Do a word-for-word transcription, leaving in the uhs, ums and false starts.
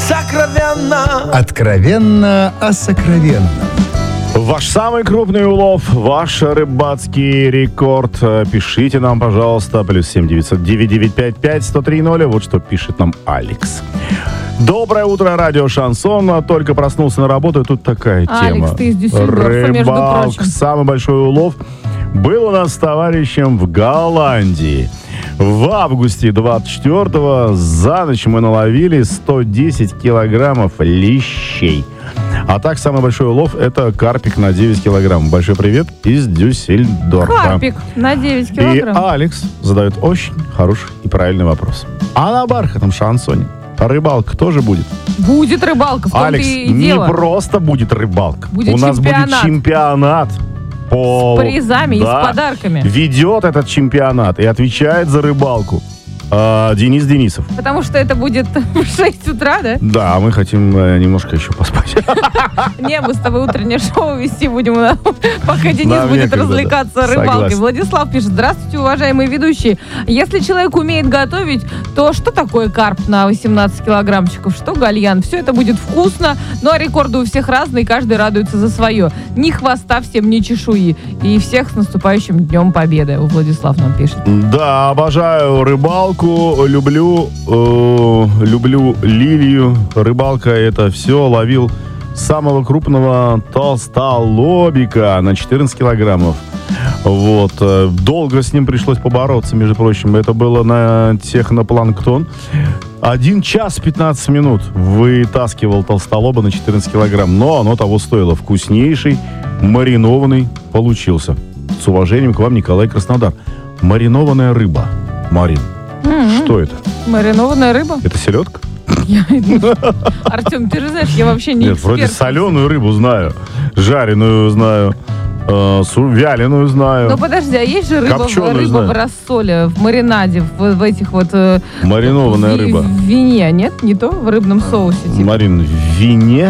сокровенно. Откровенно о сокровенном. Ваш самый крупный улов, ваш рыбацкий рекорд. Пишите нам, пожалуйста, плюс семь девятьсот девять девять пять пять сто три ноль. Вот что пишет нам Алекс. Доброе утро, радио Шансон. Только проснулся на работу, и тут такая Алекс, тема. ты из Дюссельдорфа, между Рыбалка, прочим. самый большой улов был у нас с товарищем в Голландии. В августе двадцать четвёртого за ночь мы наловили сто десять килограммов лещей. А так, самый большой улов — это карпик на девять килограмм. Большой привет из Дюссельдорфа. Карпик на девять И килограмм. Алекс задает очень хороший и правильный вопрос. А на бархатном шансоне рыбалка тоже будет? Будет рыбалка, в том-то Алекс, и не дело. просто будет рыбалка. Будет У нас чемпионат. будет чемпионат. По... С призами и Да. с подарками. Ведет этот чемпионат и отвечает за рыбалку а, Денис Денисов. Потому что это будет в шесть утра, да? Да, мы хотим э, немножко еще поспать. Не, мы с тобой утреннее шоу вести будем, на- пока Денис Нам будет некогда, развлекаться да. рыбалкой. Согласен. Владислав пишет: здравствуйте, уважаемые ведущие. Если человек умеет готовить, то что такое карп на восемнадцать килограммчиков? Что гальян? Все это будет вкусно, но рекорды у всех разные, каждый радуется за свое. Ни хвоста всем, ни чешуи. И всех с наступающим Днем Победы. Владислав нам пишет. Да, обожаю рыбалку, люблю, э, люблю лилию. Рыбалка — это все. Ловил самого крупного толстолобика на четырнадцать килограммов. Вот. э, Долго с ним пришлось побороться, между прочим. Это было на технопланктон. Один час пятнадцать минут вытаскивал толстолоба на четырнадцать килограмм. Но оно того стоило. Вкуснейший, маринованный получился. С уважением к вам, Николай, Краснодар. Маринованная рыба. Марин. М-м. Что это? Маринованная рыба? Это селедка? Артем, ты же знаешь, я вообще не Нет, эксперт. вроде соленую рыбу знаю. Жареную знаю. э, су- вяленую знаю. Ну подожди, а есть же рыба, в, Копченую рыба знаю. в рассоле, в маринаде, в, в этих вот... э, Маринованная в ви- рыба. В вине, нет? Не то? В рыбном соусе. Типа. Марин, в вине?